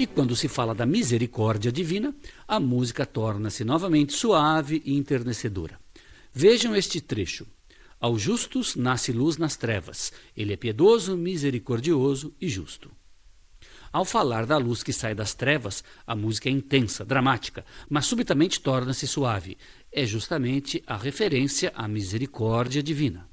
E quando se fala da misericórdia divina, a música torna-se novamente suave e enternecedora. Vejam este trecho. Aos justos nasce luz nas trevas. Ele é piedoso, misericordioso e justo. Ao falar da luz que sai das trevas, a música é intensa, dramática, mas subitamente torna-se suave. É justamente a referência à misericórdia divina.